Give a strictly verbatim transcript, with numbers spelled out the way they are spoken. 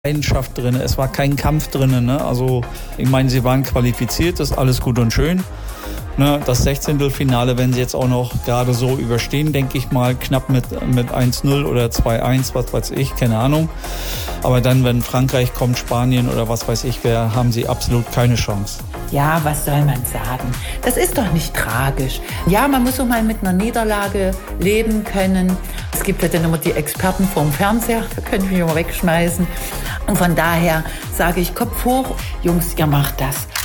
Leidenschaft drin, es war kein Kampf drin. Ne? Also ich meine, sie waren qualifiziert, das ist alles gut und schön. Ne? Das Sechzehntelfinale, wenn sie jetzt auch noch gerade so überstehen, denke ich mal, knapp mit, mit eins null oder zwei eins, was weiß ich, keine Ahnung. Aber dann, wenn Frankreich kommt, Spanien oder was weiß ich wer, haben sie absolut keine Chance. Ja, was soll man sagen? Das ist doch nicht tragisch. Ja, man muss auch mal mit einer Niederlage leben können. Es gibt ja dann immer die Experten vorm Fernseher, da könnte ich mich immer wegschmeißen. Und von daher sage ich, Kopf hoch, Jungs, ihr macht das.